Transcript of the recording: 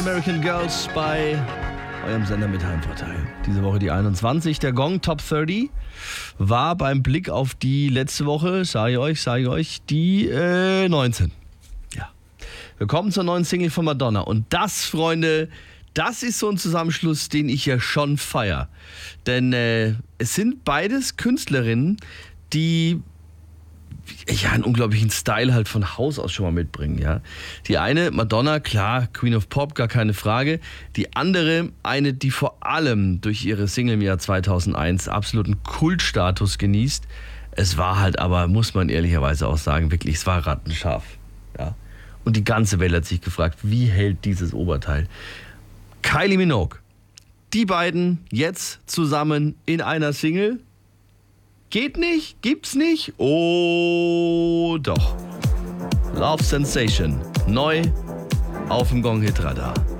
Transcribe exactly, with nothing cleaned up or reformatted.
American Girls bei eurem Sender mit Heimvorteil. Diese Woche die einundzwanzig. Der Gong Top dreißig war beim Blick auf die letzte Woche, sage ich euch, sage ich euch, die äh, neunzehn. Ja. Wir kommen zur neuen Single von Madonna. Und das, Freunde, das ist so ein Zusammenschluss, den ich ja schon feiere. Denn äh, es sind beides Künstlerinnen, die ja einen unglaublichen Style halt von Haus aus schon mal mitbringen, ja. Die eine, Madonna, klar, Queen of Pop, gar keine Frage. Die andere, eine, die vor allem durch ihre Single im Jahr zweitausendeins absoluten Kultstatus genießt. Es war halt aber, muss man ehrlicherweise auch sagen, wirklich, es war rattenscharf, ja. Und die ganze Welt hat sich gefragt, wie hält dieses Oberteil? Kylie Minogue. Die beiden jetzt zusammen in einer Single. Geht nicht? Gibt's nicht? Oh, doch. Love Sensation. Neu auf dem Gong Hit Radar.